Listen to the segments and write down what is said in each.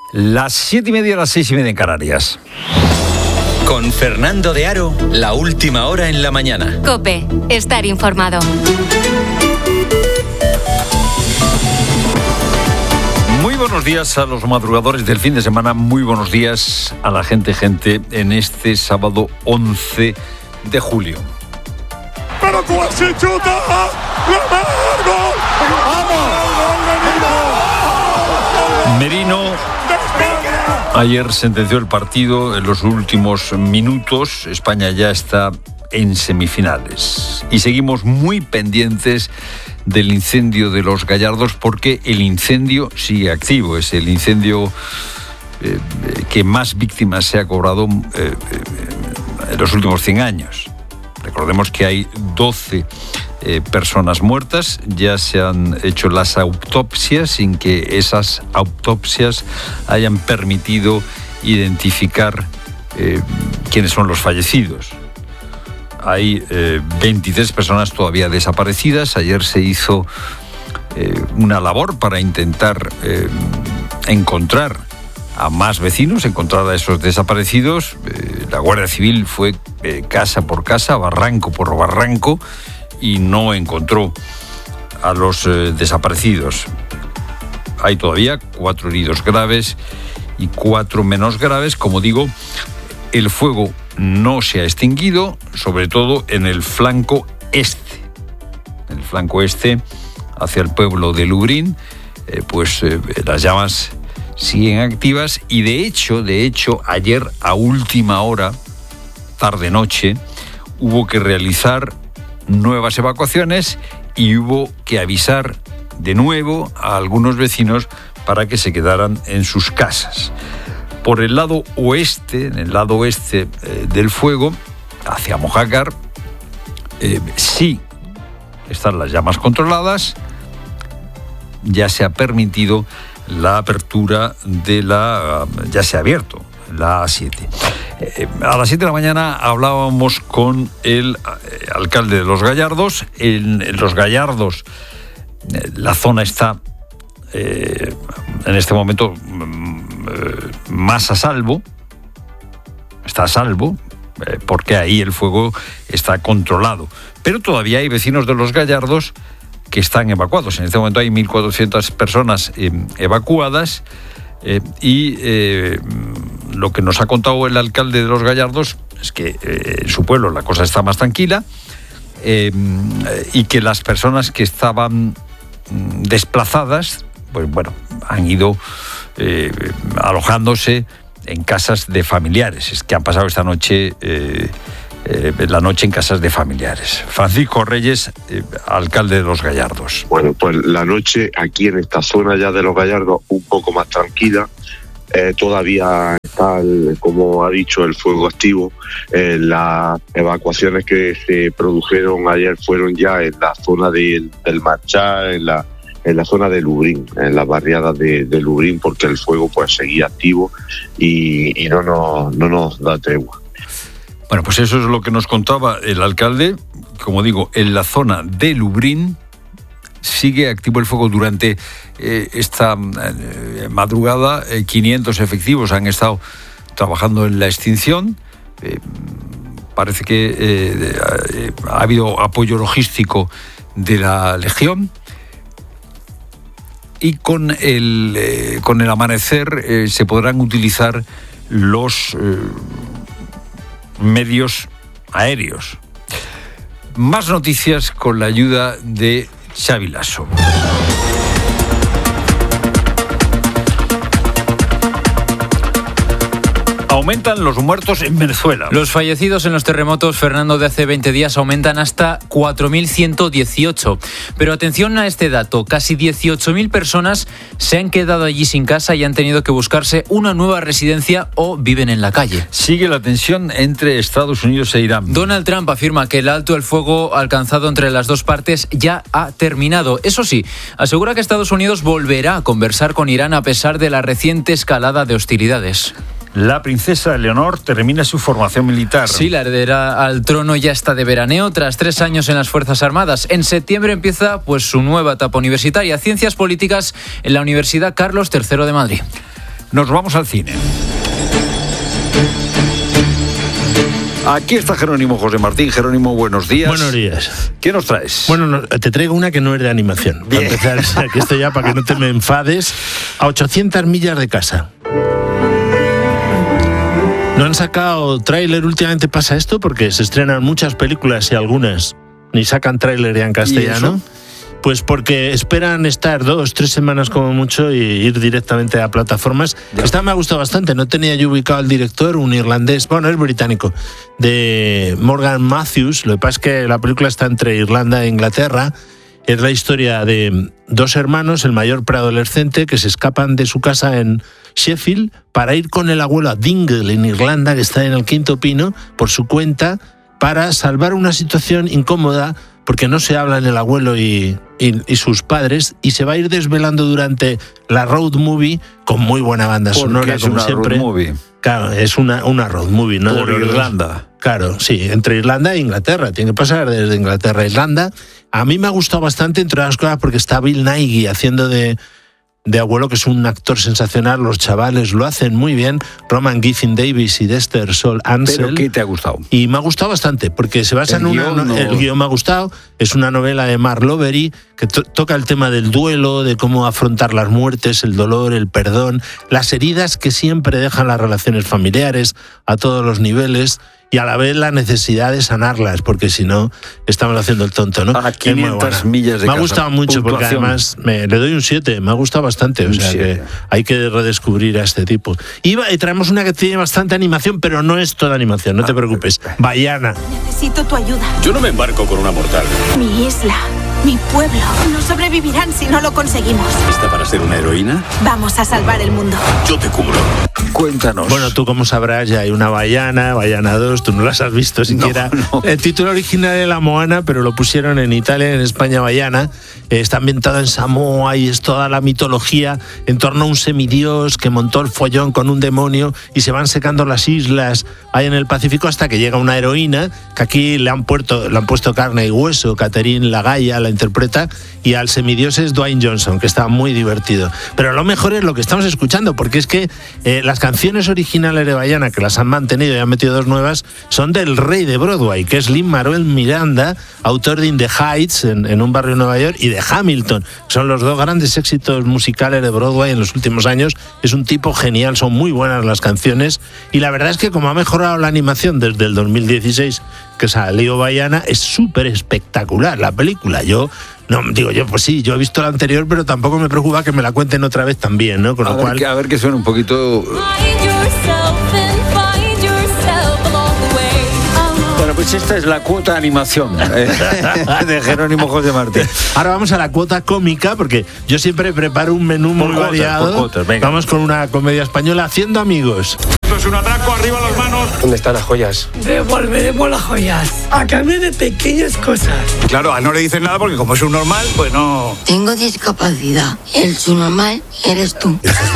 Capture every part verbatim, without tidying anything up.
Las siete y media, las seis y media en Canarias. Con Fernando de Aro, la última hora en la mañana. COPE, estar informado. Muy buenos días a los madrugadores del fin de semana, muy buenos días a la gente, gente, en este sábado once de julio. Pero Cuasi chuta, ¡vamos! Merino ayer sentenció el partido en los últimos minutos. España ya está en semifinales y seguimos muy pendientes del incendio de Los Gallardos porque el incendio sigue activo. Es el incendio eh, que más víctimas se ha cobrado eh, en los últimos cien años. Recordemos que hay doce eh, personas muertas, ya se han hecho las autopsias sin que esas autopsias hayan permitido identificar eh, quiénes son los fallecidos. Hay eh, veintitrés personas todavía desaparecidas. Ayer se hizo eh, una labor para intentar eh, encontrar a más vecinos, encontrar a esos desaparecidos. Eh, la Guardia Civil fue eh, casa por casa, barranco por barranco, y no encontró a los eh, desaparecidos. Hay todavía cuatro heridos graves y cuatro menos graves. Como digo, el fuego no se ha extinguido, sobre todo en el flanco este. En el flanco este, hacia el pueblo de Lubrín, eh, pues eh, las llamas siguen activas y de hecho, de hecho, ayer a última hora, tarde-noche, hubo que realizar nuevas evacuaciones y hubo que avisar de nuevo a algunos vecinos para que se quedaran en sus casas. Por el lado oeste, en el lado oeste eh, del fuego, hacia Mojácar, eh, sí están las llamas controladas, ya se ha permitido la apertura de la... ya se ha abierto la A siete. Eh, a las siete de la mañana hablábamos con el eh, alcalde de Los Gallardos. En, en Los Gallardos eh, la zona está eh, en este momento eh, más a salvo, está a salvo, eh, porque ahí el fuego está controlado. Pero todavía hay vecinos de Los Gallardos que están evacuados. En este momento hay mil cuatrocientas personas eh, evacuadas eh, y eh, lo que nos ha contado el alcalde de Los Gallardos es que eh, en su pueblo la cosa está más tranquila eh, y que las personas que estaban desplazadas, pues bueno, han ido eh, alojándose en casas de familiares. Es que han pasado esta noche... Eh, Eh, la noche en casas de familiares. Francisco Reyes, eh, alcalde de Los Gallardos. Bueno, pues la noche aquí en esta zona ya de Los Gallardos un poco más tranquila. Eh, todavía está, el, como ha dicho, el fuego activo. Eh, las evacuaciones que se produjeron ayer fueron ya en la zona de, del Marchal, en la, en la zona de Lubrín, en las barriadas de, de Lubrín, porque el fuego pues seguía activo y, y no, nos, no nos da tregua. Bueno, pues eso es lo que nos contaba el alcalde. Como digo, en la zona de Lubrín sigue activo el fuego. Durante eh, esta eh, madrugada, eh, quinientos efectivos han estado trabajando en la extinción. Eh, parece que eh, eh, ha habido apoyo logístico de la Legión. Y con el, eh, con el amanecer eh, se podrán utilizar los... Eh, medios aéreos. Más noticias con la ayuda de Xavi Lasso. Aumentan los muertos en Venezuela. Los fallecidos en los terremotos, Fernando, de hace veinte días aumentan hasta cuatro mil ciento dieciocho. Pero atención a este dato, casi dieciocho mil personas se han quedado allí sin casa y han tenido que buscarse una nueva residencia o viven en la calle. Sigue la tensión entre Estados Unidos e Irán. Donald Trump afirma que el alto el fuego alcanzado entre las dos partes ya ha terminado. Eso sí, asegura que Estados Unidos volverá a conversar con Irán a pesar de la reciente escalada de hostilidades. La princesa Leonor termina su formación militar. Sí, la heredera al trono ya está de veraneo tras tres años en las Fuerzas Armadas. En septiembre empieza pues su nueva etapa universitaria, Ciencias Políticas en la Universidad Carlos tercero de Madrid. nos vamos al cine. Aquí está Jerónimo José Martín. Jerónimo, buenos días. Buenos días. ¿Qué nos traes? Bueno, no, te traigo una que no es de animación. Para empezar, o sea, que esto ya, para que no te me enfades, a ochocientas millas de casa. No han sacado tráiler, últimamente pasa esto, porque se estrenan muchas películas y algunas ni sacan tráiler ya en castellano. Pues porque esperan estar dos, tres semanas como mucho y ir directamente a plataformas. Ya. Esta me ha gustado bastante, no tenía yo ubicado al director, un irlandés, bueno, es británico, de Morgan Matthews. Lo que pasa es que la película está entre Irlanda e Inglaterra. Es la historia de dos hermanos, el mayor preadolescente, que se escapan de su casa en Sheffield para ir con el abuelo a Dingle, en Irlanda, que está en el Quinto Pino, por su cuenta, para salvar una situación incómoda, porque no se hablan el abuelo y, y, y sus padres, y se va a ir desvelando durante la road movie con muy buena banda sonora, es como una siempre. Road movie. Claro, es una, una road movie, ¿no? Por Irlanda. Claro, sí, entre Irlanda e Inglaterra. Tiene que pasar desde Inglaterra a Irlanda. A mí me ha gustado bastante, entre otras cosas, porque está Bill Nighy haciendo de... de abuelo, que es un actor sensacional. Los chavales lo hacen muy bien, Roman Giffin Davis y Dexter Sol Ansel. ¿Pero qué te ha gustado? Y me ha gustado bastante, porque se basa el en una... Guión, no... El guión me ha gustado, es una novela de Mark Lovery, que to- toca el tema del duelo, de cómo afrontar las muertes, el dolor, el perdón, las heridas que siempre dejan las relaciones familiares a todos los niveles, y a la vez la necesidad de sanarlas, porque si no, estamos haciendo el tonto, ¿no? A quinientas millas de Me ha casa. gustado mucho, porque Puntuación. además me, le doy un siete, me ha gustado bastante, o sea que hay que redescubrir a este tipo. Y, va, y traemos una que tiene bastante animación, pero no es toda animación, no te preocupes. Baiana. Necesito tu ayuda. Yo no me embarco con una mortal. Mi isla, mi pueblo, no sobrevivirán si no lo conseguimos. ¿Lista para ser una heroína? Vamos a salvar el mundo. Yo te cubro. Cuéntanos. Bueno, tú como sabrás, ya hay una Baiana, Baiana dos, tú no las has visto siquiera. No, no. El título original era Moana, pero lo pusieron en Italia, en España, Baiana. Eh, está ambientado en Samoa y es toda la mitología en torno a un semidios que montó el follón con un demonio y se van secando las islas ahí en el Pacífico hasta que llega una heroína que aquí le han, puesto, le han puesto carne y hueso. Catherine Lagaya la interpreta y al semidios es Dwayne Johnson, que está muy divertido. Pero lo mejor es lo que estamos escuchando, porque es que eh, las canciones originales de Baiana, que las han mantenido y han metido dos nuevas, son del rey de Broadway, que es Lin-Manuel Miranda, autor de In the Heights, en, en un barrio de Nueva York, y de Hamilton. Son los dos grandes éxitos musicales de Broadway en los últimos años. Es un tipo genial, son muy buenas las canciones, y la verdad es que como ha mejorado la animación desde el dos mil dieciséis, que salió Baiana, es súper espectacular la película. Yo no digo yo, pues sí, yo he visto la anterior, pero tampoco me preocupa que me la cuenten otra vez también, ¿no? Con a lo ver, cual que, a ver que suene un poquito. Bueno, pues esta es la cuota animación eh, de Jerónimo José Martín. Ahora vamos a la cuota cómica, porque yo siempre preparo un menú muy cuotas, variado. por cuotas, venga. Vamos con una comedia española, Haciendo Amigos. Esto es un atraco, arriba las manos. ¿Dónde están las joyas? Devolveremos las joyas a cambio de pequeñas cosas. Claro, no le dices nada porque como es un normal, pues no... Tengo discapacidad. El subnormal eres tú.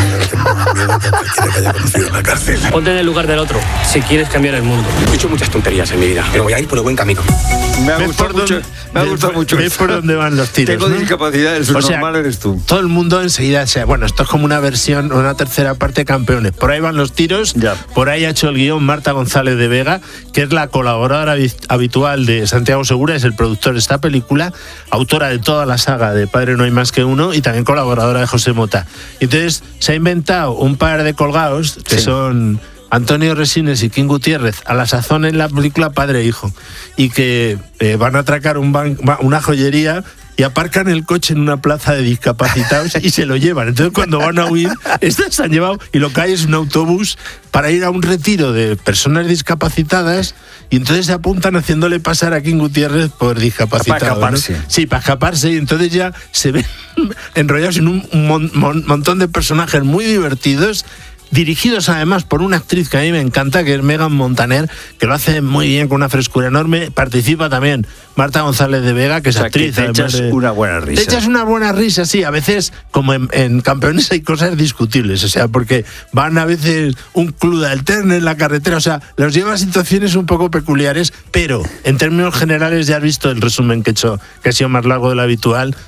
Ponte en el lugar del otro, si quieres cambiar el mundo. He hecho muchas tonterías en mi vida, pero voy a ir por el buen camino. Me ha ¿Ves gustado por mucho. dónde- Me ha ves gustado por- mucho. ves por dónde van los tiros, Tengo ¿no? discapacidad, el O sea, subnormal eres tú. Todo el mundo enseguida, o sea, bueno, esto es como una versión, una tercera parte de Campeones. Por ahí van los tiros, Ya. por ahí ha hecho el guión Marta González de Vega, que es la colaboradora habi- habitual de Santiago Segura, es el productor de esta película, autora de toda la saga de Padre No Hay Más Que Uno y también colaboradora de José Mota. Entonces se ha inventado un par de colgados que Sí. son Antonio Resines y King Gutiérrez, a la sazón en la película Padre e Hijo, y que eh, van a atracar un ban- va- una joyería y aparcan el coche en una plaza de discapacitados y se lo llevan. Entonces cuando van a huir, estos se han llevado y lo que hay es un autobús para ir a un retiro de personas discapacitadas y entonces se apuntan haciéndole pasar a King Gutiérrez por discapacitado. Para escaparse. ¿no? Sí, para escaparse, y entonces ya se ven enrollados en un mon- mon- montón de personajes muy divertidos, dirigidos además por una actriz que a mí me encanta, que es Megan Montaner, que lo hace muy bien, con una frescura enorme. Participa también Marta González de Vega, que es O sea, actriz. que te además echas de- una buena risa. Te echas una buena risa, sí. A veces, como en, en Campeones, hay cosas discutibles, o sea, porque van a veces un club de alterno en la carretera, o sea, los lleva a situaciones un poco peculiares, pero en términos generales ya has visto el resumen que he hecho, que ha sido más largo de lo habitual.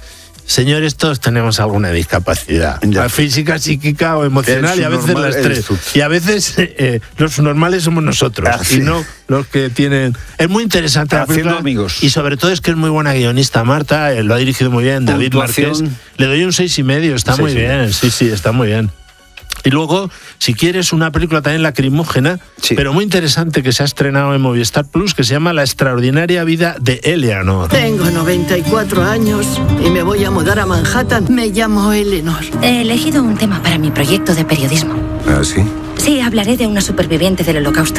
señores, todos tenemos alguna discapacidad, ya. física, psíquica o emocional, y a veces las tres. Y a veces eh, los normales somos nosotros, ah, sí. y no los que tienen... Es muy interesante la película, amigos. Y sobre todo es que es muy buena guionista, Marta, eh, lo ha dirigido muy bien, David Márquez. Le doy un seis y medio, está seis muy bien, sí, sí, está muy bien. Y luego, si quieres, una película también lacrimógena, sí. pero muy interesante, que se ha estrenado en Movistar Plus, que se llama La extraordinaria vida de Eleanor. Tengo noventa y cuatro años y me voy a mudar a Manhattan. Me llamo Eleanor. He elegido un tema para mi proyecto de periodismo. ¿Ah, sí? Sí, hablaré de una superviviente del Holocausto.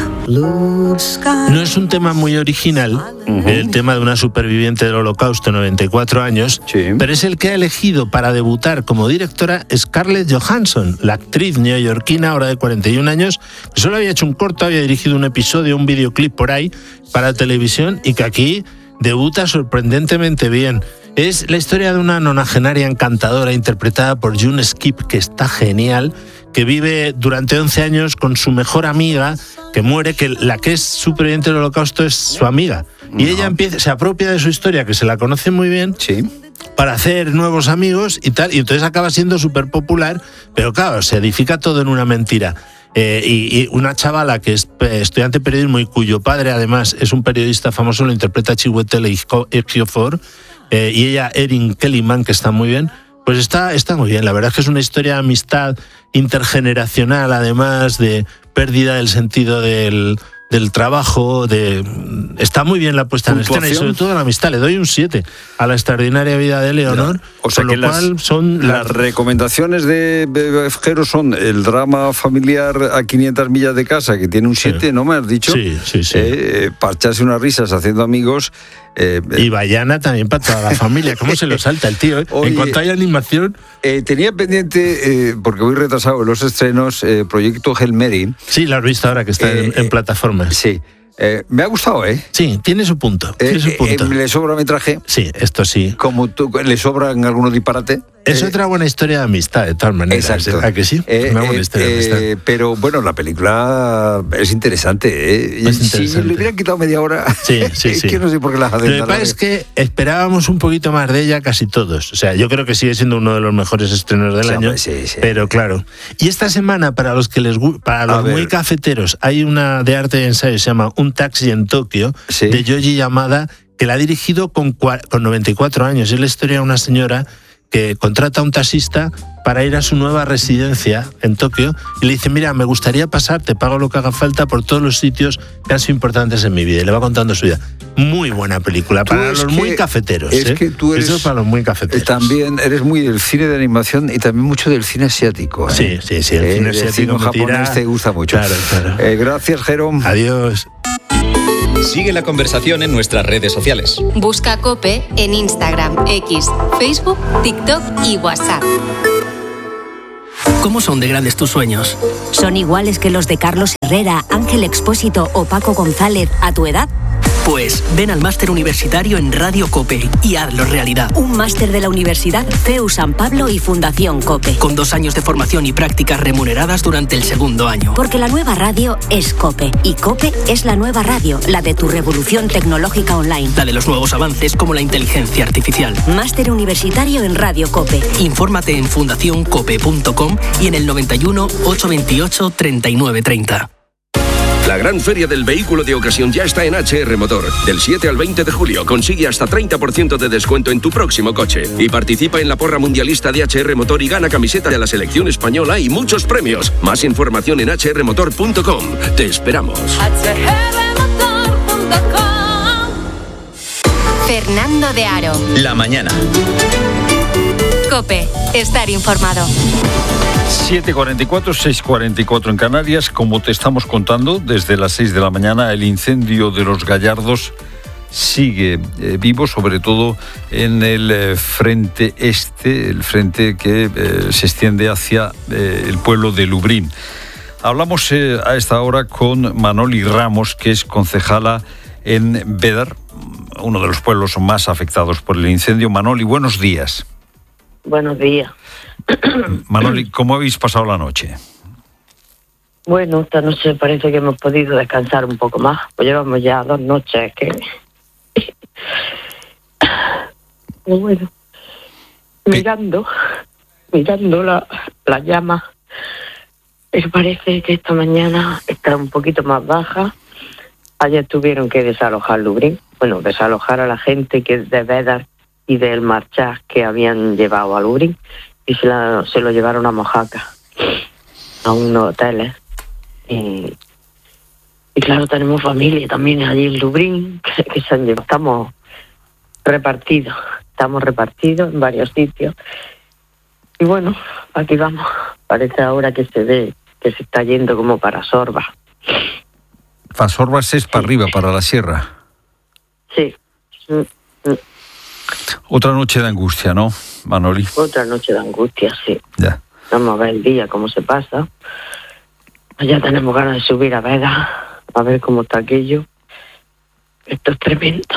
No es un tema muy original, uh-huh. el tema de una superviviente del Holocausto, noventa y cuatro años, sí. pero es el que ha elegido para debutar como directora Scarlett Johansson, la actriz neoyorquina, ahora de cuarenta y un años, que solo había hecho un corto, había dirigido un episodio, un videoclip por ahí, para televisión, y que aquí debuta sorprendentemente bien. Es la historia de una nonagenaria encantadora interpretada por June Skip, que está genial, que vive durante once años con su mejor amiga, que muere, que la que es superviviente del Holocausto es su amiga. Y no. ella empieza, se apropia de su historia, que se la conoce muy bien, sí. para hacer nuevos amigos y tal, y entonces acaba siendo súper popular, pero claro, se edifica todo en una mentira. Eh, y, y una chavala que es estudiante de periodismo y cuyo padre además es un periodista famoso, lo interpreta Chiwetel Ejiofor, eh, y ella, Erin Kellyman, que está muy bien. Pues está, está muy bien, la verdad es que es una historia de amistad intergeneracional, además de pérdida del sentido del, del trabajo, de está muy bien la puesta en escena y sobre todo la amistad. Le doy un siete a La extraordinaria vida de Eleanor, o sea, con lo cual las, son... Las la... recomendaciones de Jero son el drama familiar a quinientas millas de casa, que tiene un siete, sí. ¿no me has dicho? Sí, sí, sí. Eh, para echarse unas risas haciendo amigos... Eh, y Bayana también para toda la familia. ¿Cómo se lo salta el tío? ¿eh? Oye, en cuanto hay animación... Eh, tenía pendiente, eh, porque voy retrasado en los estrenos, eh, Proyecto Hail Mary. Sí, lo has visto ahora que está eh, en, en plataformas. Sí. Eh, me ha gustado, ¿eh? Sí, tiene su punto. Tiene eh, su punto. Eh, ¿Le sobra metraje? Sí, esto sí. Como tú, ¿le sobran algunos disparates? Es eh, otra buena historia de amistad, de todas maneras. Exacto. ¿A que sí? Eh, Una buena historia eh, de amistad. Pero bueno, la película es interesante, ¿eh? Es interesante. Si le hubieran quitado media hora, sí, sí, es sí. que no sé por qué la hacen. Lo que pasa es que esperábamos un poquito más de ella casi todos. O sea, yo creo que sigue siendo uno de los mejores estrenos del sí, año. Hombre, sí, sí. Pero claro. Y esta semana, para los que les para los muy cafeteros, hay una de arte de ensayo, se llama Un taxi en Tokio, sí. de Yoji Yamada, que la ha dirigido con, con noventa y cuatro años. Es la historia de una señora que contrata a un taxista para ir a su nueva residencia en Tokio y le dice, mira, me gustaría pasar, te pago lo que haga falta por todos los sitios que han sido importantes en mi vida. Y le va contando su vida. Muy buena película, para los muy cafeteros. Es ¿eh? que tú eres... Eso es para los muy cafeteros. También eres muy del cine de animación y también mucho del cine asiático. ¿eh? Sí, sí, sí. El eh, cine asiático el cine japonés te gusta mucho. Claro, claro. Eh, gracias, Jerón. Adiós. Sigue la conversación en nuestras redes sociales. Busca COPE en Instagram, X, Facebook, TikTok y WhatsApp. ¿Cómo son de grandes tus sueños? ¿Son iguales que los de Carlos Herrera, Ángel Expósito o Paco González a tu edad? Pues ven al máster universitario en Radio COPE y hazlo realidad. Un máster de la Universidad C E U San Pablo y Fundación COPE. Con dos años de formación y prácticas remuneradas durante el segundo año. Porque la nueva radio es COPE. Y COPE es la nueva radio, la de tu revolución tecnológica online. La de los nuevos avances como la inteligencia artificial. Máster universitario en Radio COPE. Infórmate en fundación cope punto com y en el noventa y uno, ochocientos veintiocho, treinta y nueve treinta. La gran feria del vehículo de ocasión ya está en H R Motor. Del siete al veinte de julio consigue hasta treinta por ciento de descuento en tu próximo coche. Y participa en la porra mundialista de H R Motor y gana camiseta de la selección española y muchos premios. Más información en h r motor punto com. Te esperamos. h r motor punto com. Fernando de Aro. La mañana. COPE. Estar informado. siete cuarenta y cuatro, seis cuarenta y cuatro en Canarias. Como te estamos contando, desde las seis de la mañana el incendio de Los Gallardos sigue eh, vivo, sobre todo en el eh, frente este, el frente que eh, se extiende hacia eh, el pueblo de Lubrín. Hablamos eh, a esta hora con Manoli Ramos, que es concejala en Bédar, uno de los pueblos más afectados por el incendio. Manoli, buenos días. Buenos días. Manoli, ¿cómo habéis pasado la noche? Bueno, esta noche parece que hemos podido descansar un poco más. Pues llevamos ya dos noches que... Pues bueno, mirando, mirando la, la llama. Pero parece que esta mañana está un poquito más baja. Ayer tuvieron que desalojar Lubric, bueno, desalojar a la gente que de Vedar y del Marchás que habían llevado a Lubric y se, la, se lo llevaron a Mojácar, a unos hoteles. Y, y claro, tenemos familia también allí en Lubric que, que se han llevado. Estamos repartidos, estamos repartidos en varios sitios. Y bueno, aquí vamos. Parece ahora que se ve que se está yendo como para Sorba. Para Sorba es para arriba, para la sierra. Sí. Otra noche de angustia, ¿no, Manoli? Otra noche de angustia, sí. Ya. Vamos a ver el día, cómo se pasa. Ya tenemos ganas de subir a Veda, a ver cómo está aquello. Esto es tremendo.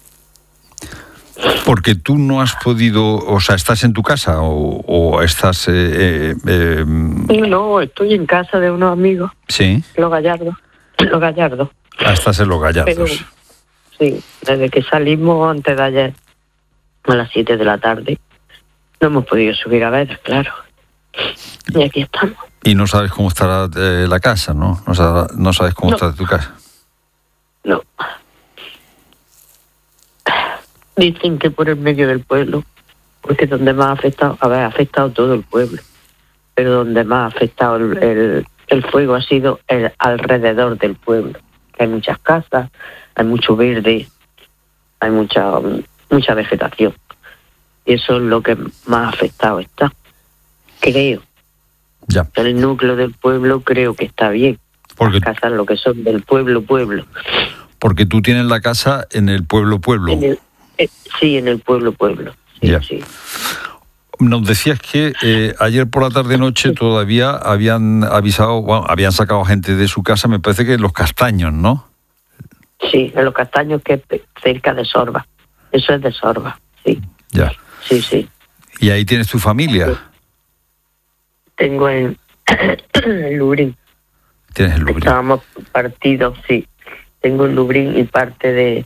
Porque tú no has podido, o sea, ¿estás en tu casa o, o estás...? Eh, eh, eh... No, estoy en casa de unos amigos. Sí. Los Gallardos. Los Gallardos. Ah, estás en Los Gallardos. Pero, sí, desde que salimos antes de ayer, a las siete de la tarde, no hemos podido subir a ver, claro. Y aquí estamos. Y no sabes cómo estará eh, la casa, ¿no? No sabes, no sabes cómo No. está tu casa. No. Dicen que por el medio del pueblo, porque donde más ha afectado, a ver, ha afectado todo el pueblo, pero donde más ha afectado el, el, el fuego ha sido el alrededor del pueblo. Hay muchas casas, hay mucho verde, hay mucha mucha vegetación. Y eso es lo que más afectado está. Creo. Ya. El núcleo del pueblo creo que está bien. Porque, Las casas, lo que son del pueblo, pueblo. porque tú tienes la casa en el pueblo, pueblo. En el, eh, sí, en el pueblo, pueblo. Sí, Ya. sí. Nos decías que eh, ayer por la tarde-noche todavía habían avisado, bueno, habían sacado gente de su casa, me parece que en Los Castaños, ¿no? Sí, en Los Castaños, que es pe- cerca de Sorba. Eso es de Sorba, sí. Ya. Sí, sí. Y ahí tienes tu familia. Tengo en, en Lubric. Tienes el Lubric. Estábamos partidos, sí. Tengo en Lubric y parte de,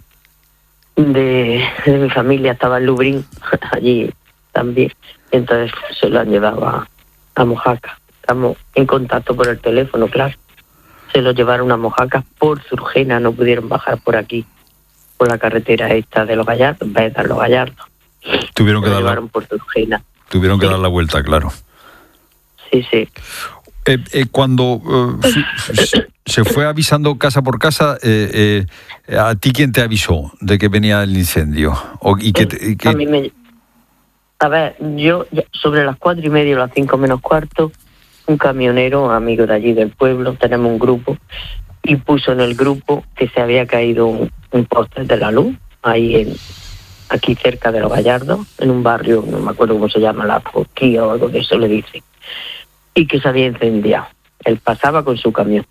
de, de mi familia estaba en Lubric, allí también. Entonces se lo han llevado a, a Mojácar. Estamos en contacto por el teléfono, claro. Se lo llevaron a Mojácar por Surgena, no pudieron bajar por aquí, por la carretera esta de Los Gallardos, Veda, Los Gallardos. Tuvieron que Se lo dar la, llevaron por Surgena. tuvieron que Sí. dar la vuelta, claro. Sí, sí. Eh, eh, cuando eh, se- se fue avisando casa por casa, eh, eh, ¿a ti quién te avisó de que venía el incendio? O, y que, te- y que- A mí me... A ver, yo ya sobre las cuatro y media o las cinco menos cuarto, un camionero, amigo de allí del pueblo, tenemos un grupo, y puso en el grupo que se había caído un, un poste de la luz, ahí en aquí cerca de Los Gallardos, en un barrio, no me acuerdo cómo se llama, La Fosquía o algo de eso le dicen, y que se había incendiado. Él pasaba con su camión.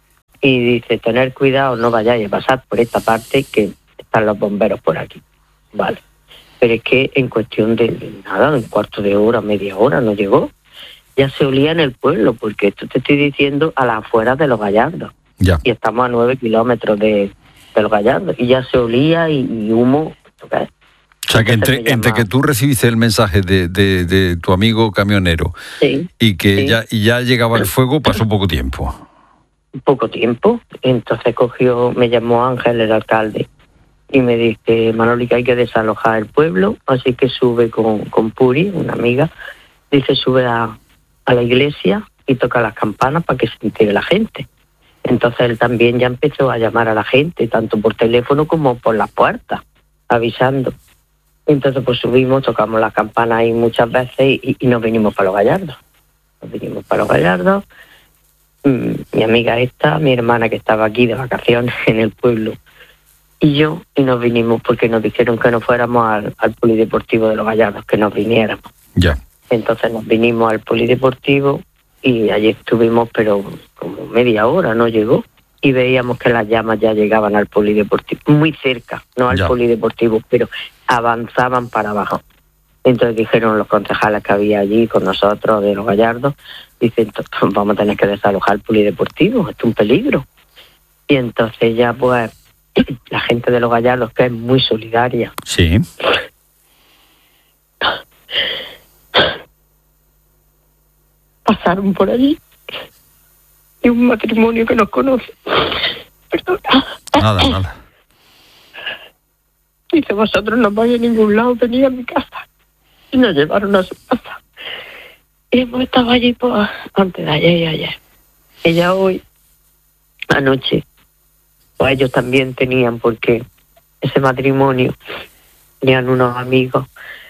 Y dice, tener cuidado, no vayáis a pasar por esta parte que están los bomberos por aquí. Vale. Pero es que en cuestión de nada, un cuarto de hora, media hora, no llegó. Ya se olía en el pueblo, porque esto te estoy diciendo a las afueras de Los Gallardos. Ya. Y estamos a nueve kilómetros de, de Los Gallardos. Y ya se olía y, y humo. ¿Okay? O sea, que entre, Entonces me entre llama- que tú recibiste el mensaje de, de, de tu amigo camionero Sí, y que sí. ya, y ya llegaba el fuego, pasó poco tiempo. poco tiempo. Entonces cogió, me llamó Ángel, el alcalde, y me dice, Manoli, que hay que desalojar el pueblo, así que sube con, con Puri, una amiga, dice, sube a, a la iglesia y toca las campanas para que se entere la gente. Entonces él también ya empezó a llamar a la gente, tanto por teléfono como por las puertas, avisando. Entonces pues subimos, tocamos las campanas ahí muchas veces y, y nos vinimos para Los Gallardos. Nos vinimos para Los Gallardos. Mm, mi amiga esta, mi hermana que estaba aquí de vacaciones en el pueblo, y yo, y nos vinimos porque nos dijeron que no fuéramos al, al polideportivo de Los Gallardos, que nos viniéramos. Ya. Entonces nos vinimos al polideportivo y allí estuvimos, pero como media hora, no llegó, y veíamos que las llamas ya llegaban al polideportivo, muy cerca, no al Ya. polideportivo, pero avanzaban para abajo. Entonces dijeron los concejales que había allí con nosotros de Los Gallardos, dicen, vamos a tener que desalojar el polideportivo, esto es un peligro. Y entonces ya pues la gente de Los Gallardos, que es muy solidaria, Sí. pasaron por allí y un matrimonio que nos conoce. Perdona. Nada, nada. Dice, vosotros no vais a ningún lado, venid a mi casa. Y nos llevaron a su casa. Y hemos estado allí pues, antes de ayer y ayer. Ella hoy, anoche, pues ellos también tenían, porque ese matrimonio tenían unos amigos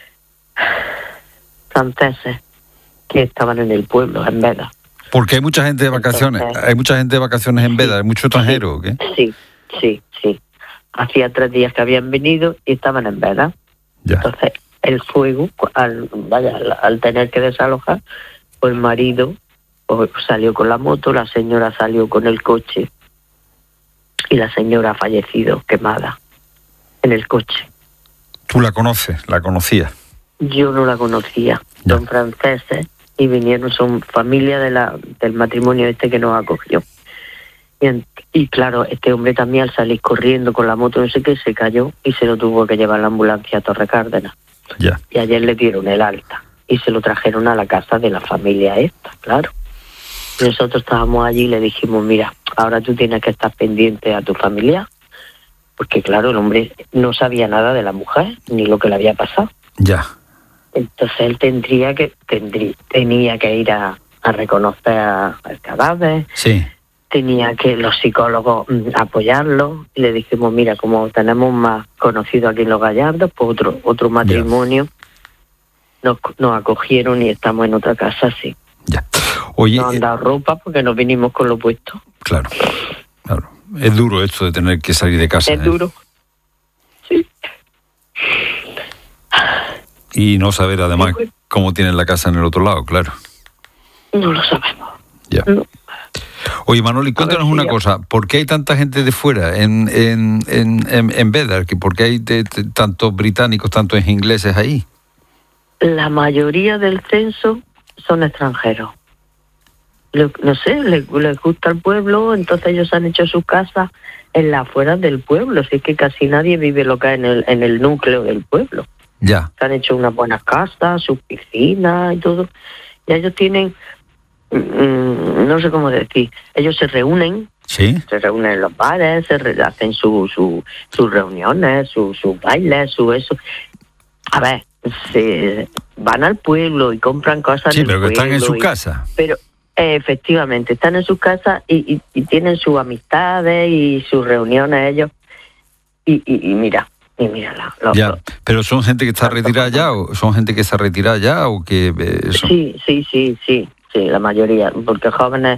franceses que estaban en el pueblo, en Veda. Porque hay mucha gente de vacaciones, Entonces, hay mucha gente de vacaciones en Veda, hay mucho extranjero, ¿o qué? Sí, sí, sí. Hacía tres días que habían venido y estaban en Veda. Ya. Entonces, el fuego, al, vaya, al, al tener que desalojar, pues el marido pues, salió con la moto, la señora salió con el coche y la señora ha fallecido quemada en el coche. ¿Tú la conoces? ¿La conocías? Yo no la conocía. Ya. Son franceses y vinieron, son familia de la, del matrimonio este que nos acogió. Y, en, y claro, este hombre también al salir corriendo con la moto, no sé qué, se cayó y se lo tuvo que llevar la ambulancia a Torre Cárdenas. Ya. Y ayer le dieron el alta y se lo trajeron a la casa de la familia esta, claro. Y nosotros estábamos allí y le dijimos, mira, ahora tú tienes que estar pendiente a tu familia, porque claro, el hombre no sabía nada de la mujer, ni lo que le había pasado. Ya. Entonces él tendría que tendría, tenía que ir a, a reconocer a, el cadáver, Sí. tenía que los psicólogos mm, apoyarlo. Y le dijimos, mira, como tenemos más conocidos aquí en Los Gallardos, pues otro otro matrimonio nos, nos acogieron y estamos en otra casa, sí. Ya. Oye, nos han dado ropa porque nos vinimos con lo puesto. Claro, claro. Es duro esto de tener que salir de casa. Es ¿eh? duro. Sí. Y no saber además Sí, pues. cómo tienen la casa en el otro lado, claro. No lo sabemos. Ya. No. Oye, Manoli, cuéntanos si una ya- cosa. ¿Por qué hay tanta gente de fuera en, en, en, en, en Vedar? ¿Por qué hay de- de- tantos británicos, tantos ingleses ahí? La mayoría del censo son extranjeros. Le- no sé, les, les gusta el pueblo, entonces ellos han hecho sus casas en las afueras del pueblo, así que casi nadie vive lo que hay en el, en el núcleo del pueblo. Ya. Se han hecho unas buenas casas, sus piscinas y todo. Y ellos tienen, mm, no sé cómo decir, ellos se reúnen, Sí. se reúnen en los bares, se re- hacen su, su, sus reuniones, sus su bailes, su eso. A ver, se van al pueblo y compran cosas Sí, del pero que están en pueblo su y- casa. Pero eh, efectivamente, están en sus casas y, y, y tienen sus amistades y sus reuniones ellos. Y, y, y mira, y mira, lo, Ya. Pero son gente que está retirada ya, o son gente que está retirada ya, o que eh, son- Sí, sí, sí, sí, sí, la mayoría, porque jóvenes,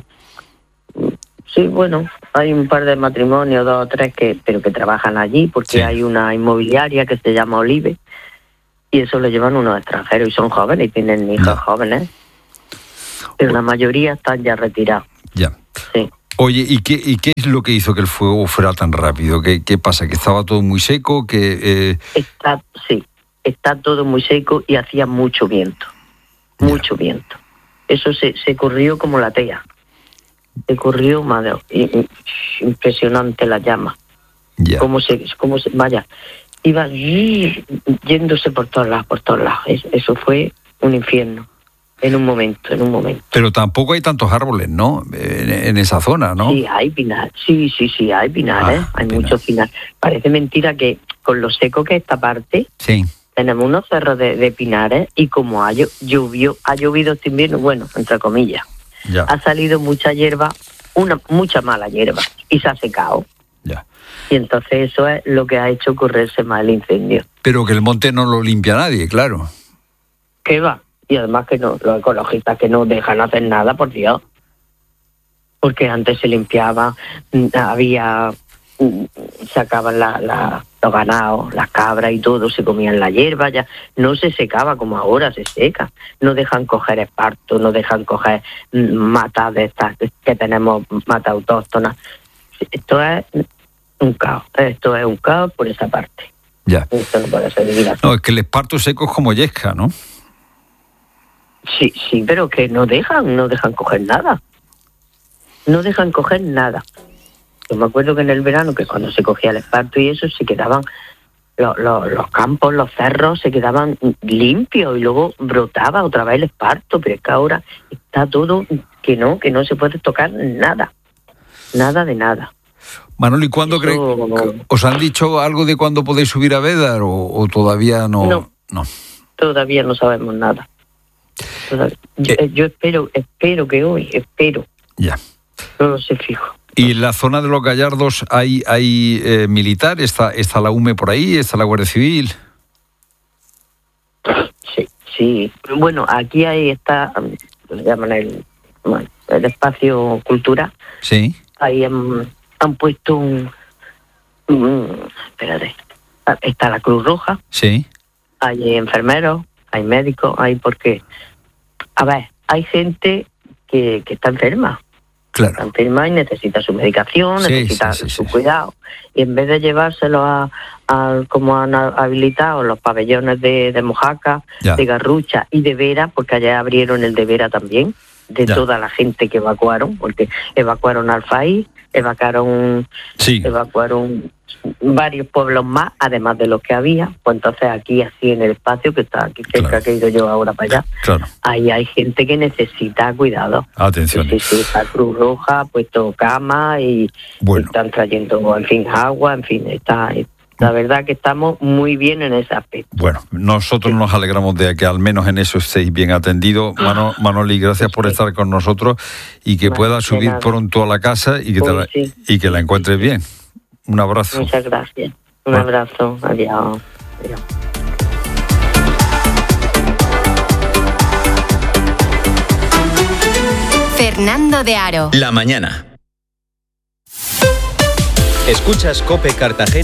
sí, bueno, hay un par de matrimonios, dos o tres, que pero que trabajan allí, porque Sí. hay una inmobiliaria que se llama Olive, y eso lo llevan unos extranjeros, y son jóvenes, y tienen hijos Ya. jóvenes, pero la mayoría están ya retirados, Ya. sí. Oye, ¿y qué, ¿y qué es lo que hizo que el fuego fuera tan rápido? ¿Qué, qué pasa? ¿Que estaba todo muy seco? ¿Que eh, Está, sí, está todo muy seco y hacía mucho viento, mucho viento. Eso se, se corrió como la tea. Se corrió, madre, y- y- impresionante la llama. Ya. Cómo se, cómo se, vaya, iba y- yéndose por todos lados, por todos lados. Es- Eso fue un infierno, en un momento, en un momento. Pero tampoco hay tantos árboles, ¿no? En, en esa zona, ¿no? Sí, hay pinar, sí, sí, sí, hay pinares, Ah, hay pinar. muchos pinares. Parece mentira que con lo seco que es esta parte, Sí. tenemos unos cerros de, de pinares y como ha llo- llovió, ha llovido este invierno, bueno, entre comillas, Ya. ha salido mucha hierba, una mucha mala hierba, y se ha secado. Ya. Y entonces eso es lo que ha hecho correrse más el incendio. Pero que el monte no lo limpia nadie, claro. ¿Qué va? Y además que no, los ecologistas que no dejan hacer nada, por Dios. Porque antes se limpiaba, mm, había, mm, sacaban la, la, los ganados, las cabras y todo, se comían la hierba, ya no se secaba como ahora se seca. No dejan coger esparto, no dejan coger mm, matas de estas que tenemos, matas autóctonas. Esto es un caos, esto es un caos por esa parte. Ya. Esto no puede ser vivir así. No, es que el esparto seco es como yesca, ¿no? Sí, sí, pero que no dejan, no dejan coger nada. No dejan coger nada. Yo me acuerdo que en el verano, que cuando se cogía el esparto y eso, se quedaban Los, los, los campos, los cerros se quedaban limpios y luego brotaba otra vez el esparto, pero es que ahora está todo que no, que no se puede tocar nada, nada de nada. Manoli, ¿cuándo cree? ¿Os han dicho algo de cuándo podéis subir a Bédar o, o todavía no? No, no, todavía no sabemos nada. Todavía. Yo, Eh. yo espero, espero que hoy, espero. Ya. No lo sé fijo. ¿Y en la zona de los Gallardos hay, hay eh, militar? ¿Está, ¿Está la U M E por ahí? ¿Está la Guardia Civil? Sí, sí. Bueno, aquí ahí está, lo llaman el, bueno, el espacio cultural. Sí. Ahí han, han puesto un, un... Espérate. Está la Cruz Roja. Sí. Hay enfermeros, hay médicos, hay porque... A ver, hay gente que, que está enferma. Claro. Está enferma y necesita su medicación, Sí, necesita sí, sí, su sí. cuidado. Y en vez de llevárselo a, a como han habilitado los pabellones de, de Mojácar, Ya. de Garrucha y de Vera, porque allá abrieron el de Vera también, de Ya. toda la gente que evacuaron, porque evacuaron Alfaí, evacuaron, Sí. evacuaron varios pueblos más, además de los que había. Pues entonces aquí, así en el espacio que está aquí cerca, Claro. que he ido yo ahora para allá, Claro. ahí hay gente que necesita cuidado. Atención. Sí, sí, la Cruz Roja ha puesto cama y Bueno. están trayendo, en fin, agua, en fin, está, la verdad que estamos muy bien en ese aspecto. Bueno, nosotros nos alegramos de que al menos en eso estéis bien atendidos. Mano, Manoli, gracias por estar con nosotros y que Vale, puedas de subir nada. pronto a la casa y que, te Pues la, sí. y que la encuentres bien. Un abrazo. Muchas gracias. Un Bueno. abrazo. Adiós. Adiós. Fernando de Aro. La mañana. Escuchas COPE Cartagena.